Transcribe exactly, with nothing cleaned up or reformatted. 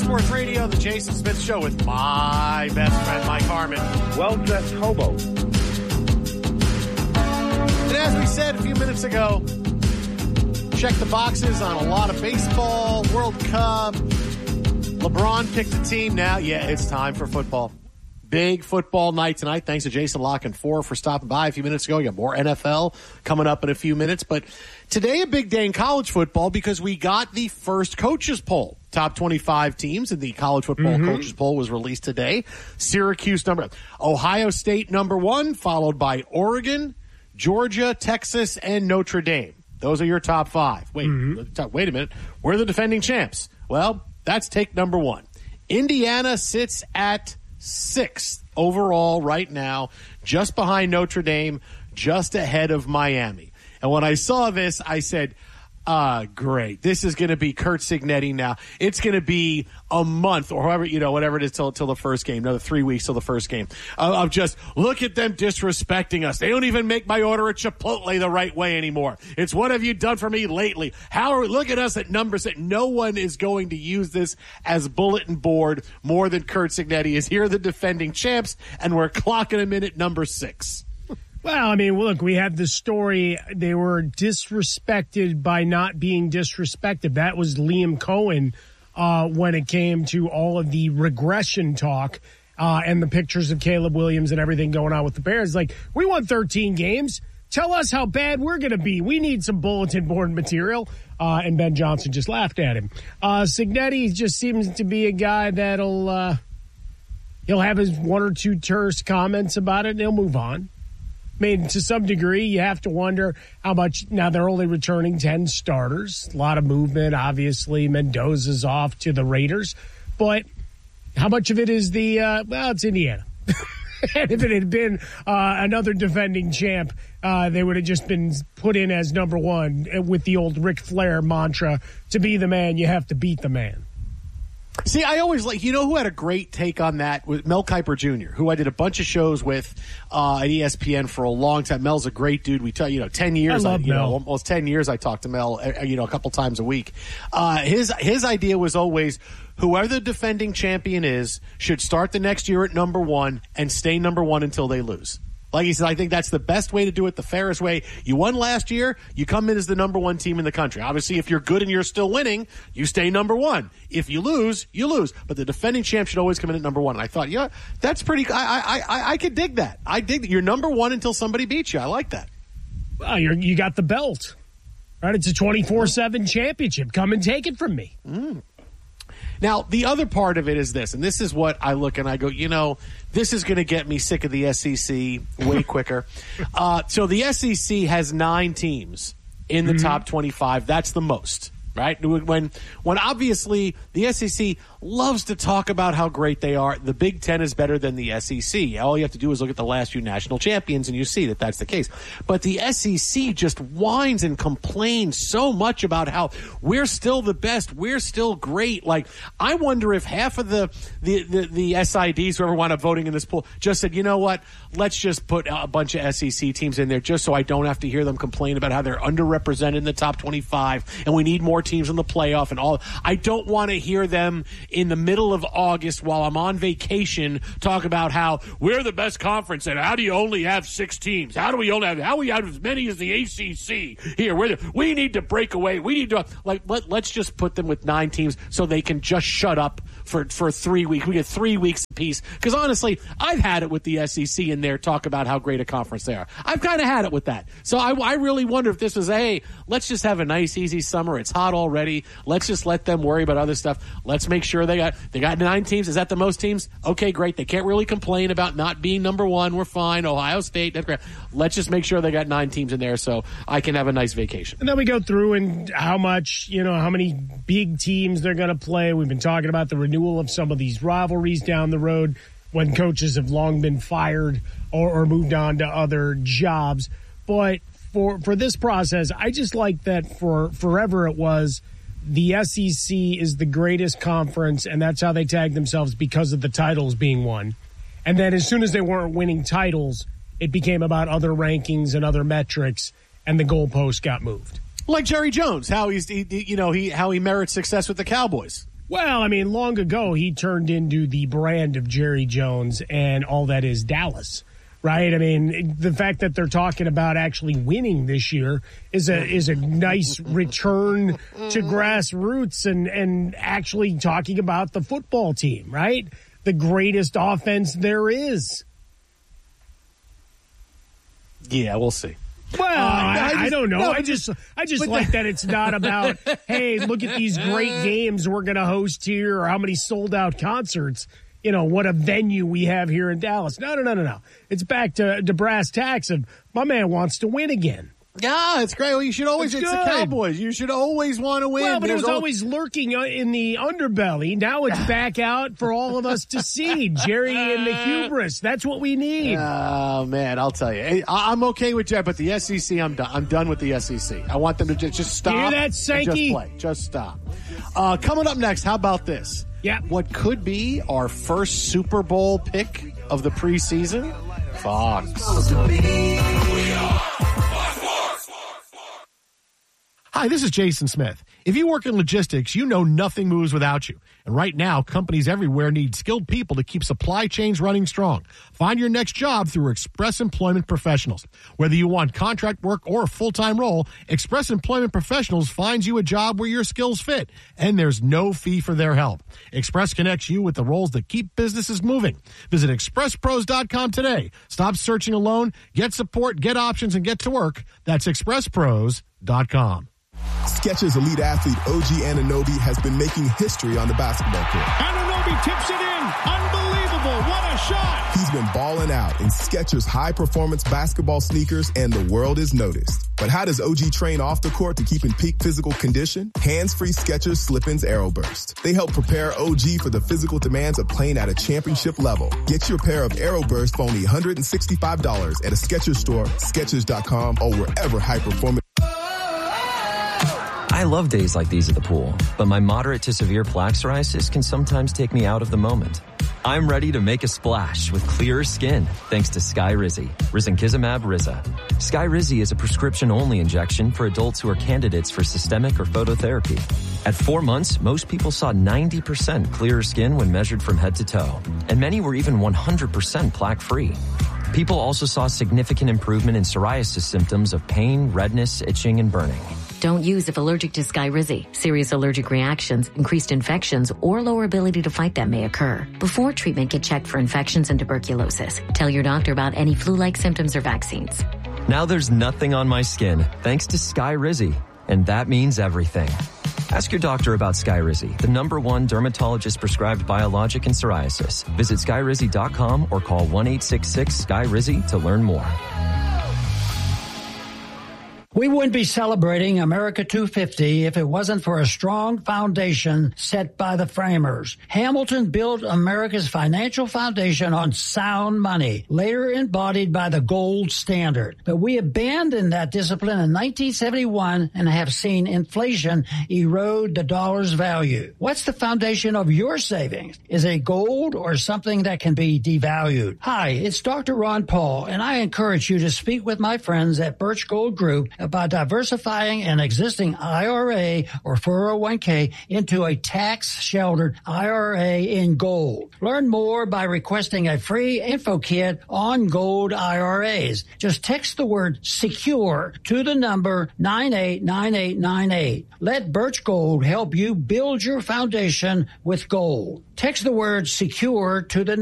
Sports Radio, the Jason Smith Show with my best friend, Mike Harmon. Well-dressed hobo. And as we said a few minutes ago, check the boxes on a lot of baseball, World Cup. LeBron picked a team now. Yeah, it's time for football. Big football night tonight. Thanks to Jason Lock and Four for stopping by a few minutes ago. You got more N F L coming up in a few minutes. But today, a big day in college football because we got the first coaches poll. Top twenty-five teams in the college football mm-hmm. coaches poll was released today. Syracuse number, Ohio State number one, followed by Oregon, Georgia, Texas, and Notre Dame. Those are your top five. Wait, mm-hmm. wait a minute. We're the defending champs. Well, that's take number one. Indiana sits at sixth overall right now, just behind Notre Dame, just ahead of Miami. And when I saw this, I said, ah, great. This is going to be Curt Cignetti now. It's going to be a month or however, you know, whatever it is till, till the first game, another three weeks till the first game, uh, of just look at them disrespecting us. They don't even make my order at Chipotle the right way anymore. It's what have you done for me lately? How are, look at us at numbers that no one is going to use this as bulletin board more than Curt Cignetti is. Here are the defending champs, and we're clocking them in at number six. Well, I mean, look, we had the story. They were disrespected by not being disrespected. That was Liam Cohen uh, when it came to all of the regression talk uh, and the pictures of Caleb Williams and everything going on with the Bears. Like, we won thirteen games. Tell us how bad we're going to be. We need some bulletin board material. Uh, and Ben Johnson just laughed at him. Uh, Cignetti just seems to be a guy that'll uh, he'll have his one or two terse comments about it and he'll move on. I mean, to some degree, you have to wonder how much. Now, they're only returning ten starters. A lot of movement, obviously. Mendoza's off to the Raiders. But how much of it is the, uh, well, it's Indiana. And if it had been uh, another defending champ, uh, they would have just been put in as number one with the old Ric Flair mantra, to be the man, you have to beat the man. See, I always like, you know who had a great take on that? Was Mel Kiper Junior, who I did a bunch of shows with uh, at E S P N for a long time. Mel's a great dude. We, t- you know, ten years, I love I, you Mel. know, almost ten years I talked to Mel, uh, you know, a couple times a week. Uh, his, his idea was always whoever the defending champion is should start the next year at number one and stay number one until they lose. Like he said, I think that's the best way to do it, the fairest way. You won last year, you come in as the number one team in the country. Obviously, if you're good and you're still winning, you stay number one. If you lose, you lose. But the defending champ should always come in at number one. And I thought, yeah, that's pretty, I I I, I could dig that. I dig that. You're number one until somebody beats you. I like that. Well, you're, you got the belt, right? It's a twenty-four seven championship. Come and take it from me. Mm. Now, the other part of it is this, and this is what I look and I go, you know, this is going to get me sick of the S E C way quicker. uh, so the S E C has nine teams in the mm-hmm. top twenty-five. That's the most, right? When, when obviously the S E C loves to talk about how great they are. The Big Ten is better than the S E C. All you have to do is look at the last few national champions and you see that that's the case. But the S E C just whines and complains so much about how we're still the best. We're still great. Like, I wonder if half of the, the, the, the S I Ds, whoever wound up voting in this poll, just said, you know what, let's just put a bunch of S E C teams in there just so I don't have to hear them complain about how they're underrepresented in the top twenty-five and we need more teams in the playoff and all. I don't want to hear them in the middle of August while I'm on vacation talk about how we're the best conference and how do you only have six teams? How do we only have, how we have as many as the A C C here? We're the, we need to break away. We need to, like, let, let's just put them with nine teams so they can just shut up for, for three weeks. We get three weeks apiece. Because honestly, I've had it with the S E C in there talk about how great a conference they are. I've kind of had it with that. So I, I really wonder if this was, hey, let's just have a nice, easy summer. It's hot already. Let's just let them worry about other stuff. Let's make sure they got they got nine teams. Is that the most teams? Okay, great. They can't really complain about not being number one. We're fine. Ohio State, that's great. Let's just make sure they got nine teams in there so I can have a nice vacation. And then we go through and how much, you know, how many big teams they're going to play. We've been talking about the renewal of some of these rivalries down the road when coaches have long been fired or, or moved on to other jobs. But for for this process, I just like that for forever it was the S E C is the greatest conference, and that's how they tag themselves because of the titles being won. And then as soon as they weren't winning titles, it became about other rankings and other metrics, and the goalpost got moved. Like Jerry Jones, how he's he, you know he how he merits success with the Cowboys. Well, I mean, long ago, he turned into the brand of Jerry Jones and all that is Dallas, right? I mean, the fact that they're talking about actually winning this year is a is a nice return to grassroots and, and actually talking about the football team, right? The greatest offense there is. Yeah, we'll see. Well, uh, I, I, just, I don't know. no, I just, I just like that it's not about, hey, look at these great games we're going to host here, or how many sold out concerts. You know, what a venue we have here in Dallas. No, no, no, no, no. It's back to, to brass tacks of my man wants to win again. Yeah, it's great. Well, you should always, it's, it's the Cowboys. You should always want to win. Well, but There's it was always lurking in the underbelly. Now it's back out for all of us to see. Jerry and the hubris. That's what we need. Oh, man, I'll tell you. I'm okay with that, but the S E C, I'm done. I'm done with the S E C. I want them to just, just stop. Hear that, Sankey? Just play. Just stop. Uh, coming up next, how about this? Yeah. What could be our first Super Bowl pick of the preseason? Fox. Hi, this is Jason Smith. If you work in logistics, you know nothing moves without you. And right now, companies everywhere need skilled people to keep supply chains running strong. Find your next job through Express Employment Professionals. Whether you want contract work or a full-time role, Express Employment Professionals finds you a job where your skills fit, and there's no fee for their help. Express connects you with the roles that keep businesses moving. Visit express pros dot com today. Stop searching alone. Get support, get options, and get to work. That's express pros dot com. Skechers elite athlete O G Anunoby has been making history on the basketball court. Anunoby tips it in. Unbelievable. What a shot. He's been balling out in Skechers high-performance basketball sneakers, and the world is noticed. But how does O G train off the court to keep in peak physical condition? Hands-free Skechers Slip-ins Aeroburst. They help prepare O G for the physical demands of playing at a championship level. Get your pair of Aeroburst for only one hundred sixty-five dollars at a Skechers store, skechers dot com, or wherever high-performance. I love days like these at the pool, but my moderate to severe plaque psoriasis can sometimes take me out of the moment. I'm ready to make a splash with clearer skin thanks to Skyrizi, Risankizumab Riza. Skyrizi is a prescription-only injection for adults who are candidates for systemic or phototherapy. At four months, most people saw ninety percent clearer skin when measured from head to toe, and many were even one hundred percent plaque-free. People also saw significant improvement in psoriasis symptoms of pain, redness, itching, and burning. Don't use if allergic to Skyrizi. Serious allergic reactions, increased infections, or lower ability to fight them may occur. Before treatment, get checked for infections and tuberculosis. Tell your doctor about any flu-like symptoms or vaccines. Now there's nothing on my skin thanks to Skyrizi, and that means everything. Ask your doctor about Skyrizi, the number one dermatologist-prescribed biologic in psoriasis. Visit skyrizi dot com or call one eight six six Sky Rizi to learn more. We wouldn't be celebrating America two fifty if it wasn't for a strong foundation set by the framers. Hamilton built America's financial foundation on sound money, later embodied by the gold standard. But we abandoned that discipline in nineteen seventy-one and have seen inflation erode the dollar's value. What's the foundation of your savings? Is it gold or something that can be devalued? Hi, it's Doctor Ron Paul, and I encourage you to speak with my friends at Birch Gold Group about diversifying an existing I R A or four oh one k into a tax-sheltered I R A in gold. Learn more by requesting a free info kit on gold I R As. Just text the word SECURE to the number nine eight nine eight nine eight. Let Birch Gold help you build your foundation with gold. Text the word SECURE to the